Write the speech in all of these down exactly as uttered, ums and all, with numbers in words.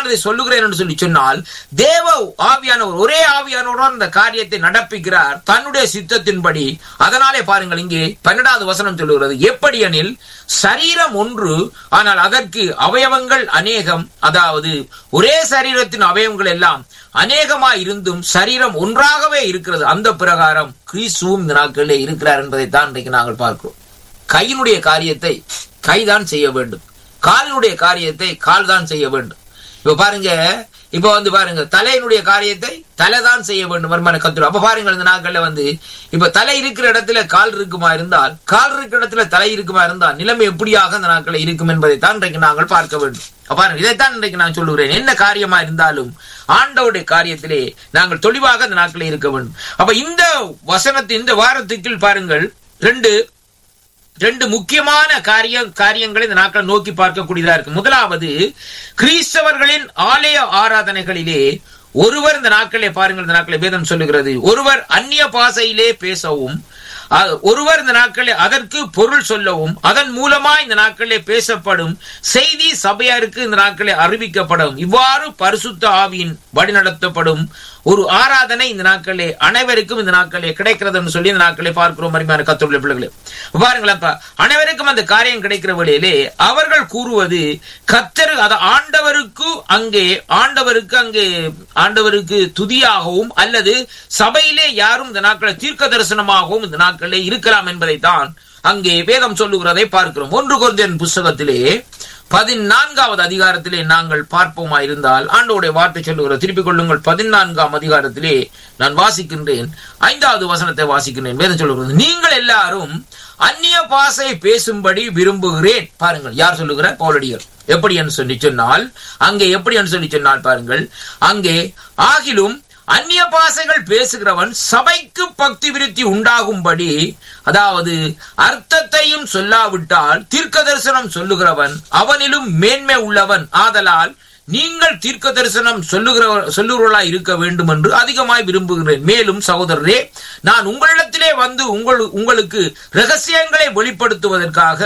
நான் இதை சொல்லுகிறேன் என்று சொல்லி சொன்னால், தேவ ஆவியானவர் ஒரே ஆவியானவருடன் இந்த காரியத்தை நடப்பிக்கிறார் தன்னுடைய சித்தத்தின்படி. அதனாலே பாருங்கள், இங்கே பன்னெண்டாவது வசனம் சொல்லுகிறது, எப்படி எனில் சரீரம் ஒன்று, ஆனால் அதற்கு அவயவங்கள் அநேகம். அதாவது ஒரே சரீரத்தின் அவயவங்கள் எல்லாம் அநேகமாய் இருந்தும் சரீரம் ஒன்றாகவே இருக்கிறது. அந்த பிரகாரம் கிறிஸ்துவும் இந்த நாட்களிலே இருக்கிறார் என்பதைத்தான் இன்றைக்கு நாங்கள் பார்க்கிறோம். கையினுடைய காரியத்தை கைதான் செய்ய வேண்டும், காலினுடைய காரியத்தை கால் தான் செய்ய வேண்டும். இப்ப பாருங்க, இப்ப வந்து பாருங்க, தலையினுடைய காரியத்தை தலைதான் செய்ய வேண்டும் வருமான கத்துரு. அப்ப பாருங்க, இந்த நாட்கள்ல வந்து இப்ப தலை இருக்கிற இடத்துல கால் இருக்குமா இருந்தால், கால் இருக்கிற இடத்துல தலை இருக்குமா இருந்தால் நிலைமை எப்படியாக இந்த நாட்களில் இருக்கும் என்பதைத்தான் இன்றைக்கு நாங்கள் பார்க்க வேண்டும். பாருங்க, இதைத்தான் இன்றைக்கு நான் சொல்லுகிறேன். என்ன காரியமா இருந்தாலும் ஆண்டவருடைய காரியத்திலே நாங்கள் தெளிவாக இந்த நாட்களில் இருக்க வேண்டும். அப்ப இந்த வசனத்தின் இந்த வாரத்துக்குள் பாருங்கள், ரெண்டு ரெண்டு முக்கியமான காரியம் காரியங்களை இந்த நாட்கள் நோக்கி பார்க்கக்கூடியதா இருக்கு. முதலாவது, கிறிஸ்தவர்களின் ஆலய ஆராதனைகளிலே ஒருவர் இந்த நாட்களே பாருங்கள், இந்த நாட்களை வேதம் சொல்லுகிறது, ஒருவர் அந்நிய பாஷையிலே பேசவும், ஒருவர் இந்த நாட்களே அதற்கு பொருள் சொல்லவும், அதன் மூலமா இந்த நாட்களே பேசப்படும் செய்தி சபையாருக்கு இந்த நாட்களே அறிவிக்கப்படும். இவ்வாறு பரிசுத்த ஆவியின் வழிநடத்தப்படும் ஒரு ஆராதனை இந்த நாட்களே அனைவருக்கும் இந்த நாட்களே கிடைக்கிறதுன்னு சொல்லி இந்த நாட்களே பார்க்கிறோம். அருமையான கர்த்தருடைய பிள்ளைகளே, பாருங்களப்பா, அனைவருக்கும் அந்த காரியம் கிடைக்கிற வேளையிலே அவர்கள் கூறுவது கர்த்தர், அது ஆண்டவருக்கு அங்கே ஆண்டவருக்கு அங்கே ஆண்டவருக்கு துதியாகவும் அல்லது சபையிலே யாரும் இந்த நாட்களை தீர்க்க தரிசனமாகவும் இந்த நாட்களே இருக்கலாம் என்பதைத்தான் அங்கே வேதம் சொல்லுகிறதை பார்க்கிறோம். ஒன்று கொரிந்தியர் புஸ்தகத்திலே பதினான்காவது அதிகாரத்திலே நாங்கள் பார்ப்போமா இருந்தால், ஆண்டவருடைய வார்த்தை சொல்லுகிற, திருப்பிக் கொள்ளுங்கள், பதினான்காம் அதிகாரத்திலே நான் வாசிக்கின்றேன், ஐந்தாவது வசனத்தை வாசிக்கின்றேன். வேதம் சொல்லுகிறது, நீங்கள் எல்லாரும் அந்நிய பாஷை பேசும்படி விரும்புகிறேன். பாருங்கள், யார் சொல்லுகிறார்? பவுலடியார். எப்படி என்று சொல்லி சொன்னால், அங்கே எப்படி என்று சொல்லி சொன்னால் பாருங்கள், அங்கே ஆகிலும் அந்நிய பாஷைகள் பேசுகிறவன் சபைக்கு பக்தி விருத்தி உண்டாகும்படி, அதாவது அர்த்தத்தையும் சொல்லாவிட்டால் தீர்க்க தரிசனம் சொல்லுகிறவன் அவனிலும் மேன்மை உள்ளவன். ஆதலால் நீங்கள் தீர்க்க தரிசனம் சொல்லுகிற சொல்லுகிறவர்களாய் இருக்க வேண்டும் என்று அதிகமாய் விரும்புகிறேன். மேலும் சகோதரரே, நான் உங்களிடத்திலே வந்து உங்கள் உங்களுக்கு ரகசியங்களை வெளிப்படுத்துவதற்காக,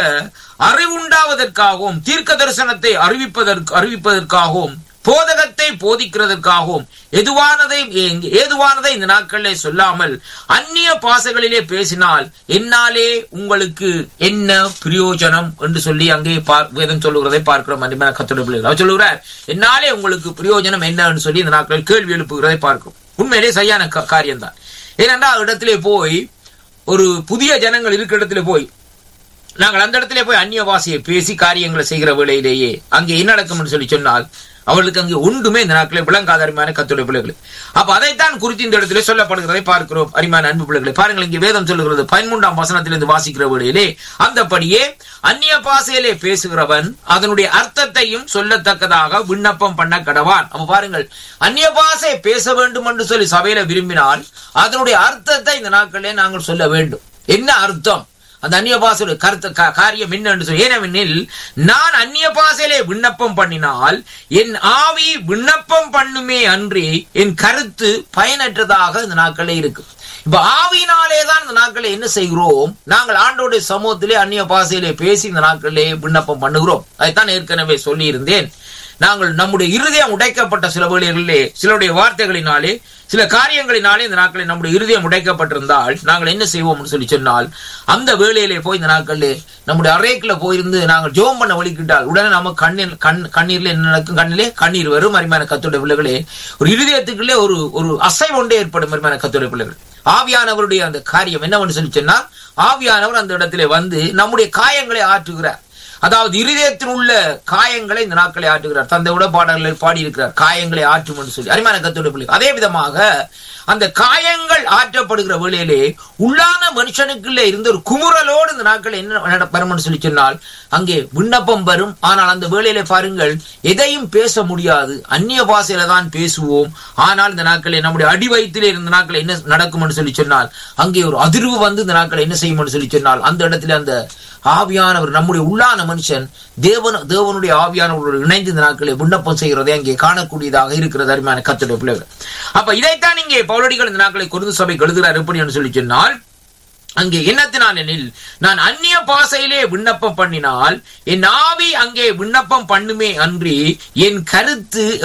அறிவுண்டாவதற்காகவும், தீர்க்க தரிசனத்தை அறிவிப்பதற்கு அறிவிப்பதற்காகவும், போதகத்தை போதிக்கிறதற்காகவும் எதுவானதை ஏதுவானதை இந்த நாட்களிலே சொல்லாமல் அந்நிய பாஷைகளிலே பேசினால் என்னாலே உங்களுக்கு என்ன பிரயோஜனம் என்று சொல்லி அங்கே வேதம் சொல்லுகிறதை பார்க்கிறோம். கர்த்தருடைய பிள்ளைகள், அவர் சொல்லுகிறார், என்னாலே உங்களுக்கு பிரயோஜனம் என்ன என்று சொல்லி இந்த நாட்களில் கேள்வி எழுப்புகிறதை பார்க்கிறோம். உண்மையிலே சரியான காரியம் தான். ஏனென்றால் இடத்திலே போய், ஒரு புதிய ஜனங்கள் இருக்கிற இடத்துல போய் நாங்கள் அந்த இடத்திலே போய் அந்நிய பாஷையை பேசி காரியங்களை செய்கிற வேளையிலேயே அங்கே என்ன நடக்கும் என்று சொல்லி சொன்னால், அவர்களுக்கு அங்கே ஒன்றுமே இந்த நாட்களே விளங்காத அருமையான கர்த்தருடைய பிள்ளைகளை. அப்ப அதைத்தான் குறித்து இந்த இடத்திலே சொல்லப்படுகிறதை பார்க்கிறோம். அருமையான அன்பு பிள்ளைகளை, பாருங்கள், இங்கே வேதம் சொல்லுகிறது, பதிமூன்றாம் வசனத்திலிருந்து வாசிக்கிற வேளையிலே, அந்தபடியே அந்நிய பாஷையிலே பேசுகிறவன் அதனுடைய அர்த்தத்தையும் சொல்லத்தக்கதாக விண்ணப்பம் பண்ண கடவான். அப்ப பாருங்கள், அந்நிய பாஷை பேச வேண்டும் என்று சொல்லி சபையில விரும்பினால் அதனுடைய அர்த்தத்தை இந்த நாட்களே நாங்கள் சொல்ல வேண்டும். என்ன அர்த்தம்? அந்த அந்நிய பாஷையுடைய கருத்து காரியம் என்ன என்று சொல்லி, ஏனெனில் நான் அந்நிய பாஷையிலே விண்ணப்பம் பண்ணினால் என் ஆவி விண்ணப்பம் பண்ணுமே அன்றி என் கருத்து பயனற்றதாக இந்த நாட்களே இருக்கு. இப்ப ஆவியினாலே தான் இந்த நாட்களை என்ன செய்கிறோம்? நாங்கள் ஆண்டோடைய சமூகத்திலே அந்நிய பாஷையிலே பேசி இந்த நாட்களிலே விண்ணப்பம் பண்ணுகிறோம். அதைத்தான் ஏற்கனவே சொல்லி இருந்தேன். நாங்கள் நம்முடைய இருதயம் உடைக்கப்பட்ட சில வேளைகளிலே, சிலருடைய வார்த்தைகளினாலே, சில காரியங்களினாலே இந்த நாட்களில் நம்முடைய இருதயம் உடைக்கப்பட்டிருந்தால் நாங்கள் என்ன செய்வோம் சொல்லி சொன்னால், அந்த வேளையிலே போய் இந்த நாட்களிலே நம்முடைய அறைக்குள்ள போயிருந்து நாங்கள் ஜெபம் பண்ண வலிக்கிட்டால் உடனே நம்ம கண்ணீர் கண் கண்ணீர்ல என்ன நடக்கும்? கண்ணிலே கண்ணீர் வரும். அருமையான கர்த்தருடைய பிள்ளைகளே, ஒரு இருதயத்துக்குள்ளே ஒரு ஒரு அசைவு ஒன்றே ஏற்படும். அருமையான கர்த்தருடைய பிள்ளைகள், ஆவியானவருடைய அந்த காரியம் என்னவென்று சொல்லி சொன்னால், ஆவியானவர் அந்த இடத்திலே வந்து நம்முடைய காயங்களை ஆற்றுகிறார். அதாவது இருதயத்தில் உள்ள காயங்களை இந்த நாட்களை ஆற்றுகிறார். தந்தையோட பாடல்களில் பாடியிருக்கிறார், காயங்களை ஆற்றும் என்று சொல்லி. அருமையான கர்த்தருடைய பிள்ளைகள், அதே விதமாக அந்த காயங்கள் ஆற்றப்படுகிற வேளையிலே உள்ளான மனுஷனுக்குள்ளே இருந்த ஒரு குமுறலோடு இந்த நாட்கள் என்ன வரும் சொல்லி சொன்னால் அங்கே விண்ணப்பம் வரும். ஆனால் அந்த வேளையிலே பாருங்கள், எதையும் பேச முடியாது, அந்நிய பாஷையில தான் பேசுவோம். ஆனால் இந்த நாட்களே நம்முடைய அடி வயிற்றிலே இருந்த நாட்கள் என்ன நடக்கும் என்று சொல்லி சொன்னால் அங்கே ஒரு அதிர்வு வந்து இந்த நாட்கள் என்ன செய்யும் என்று சொல்லி சொன்னால் அந்த இடத்துல அந்த ஆவியானவர், நம்முடைய உள்ளான மனுஷன் தேவன் தேவனுடைய ஆவியானவரோடு இணைந்து இந்த நாட்களை விண்ணப்பம் செய்கிறதை அங்கே காணக்கூடியதாக இருக்கிறது. அருமையான கர்த்தருடைய பிள்ளைகள், அப்ப இதைத்தான் இங்கே பவுலடிகள் இந்த நாட்களை கொரிந்து சபை எழுதுகிறார். எப்படி என்று சொல்லி சொன்னால் அங்கே என்னத்தினால் எனில், நான் அந்நிய பாஷையிலே விண்ணப்பம் பண்ணினால் என் ஆவி அங்கே விண்ணப்பம் பண்ணுமே அன்றி என் கருத்து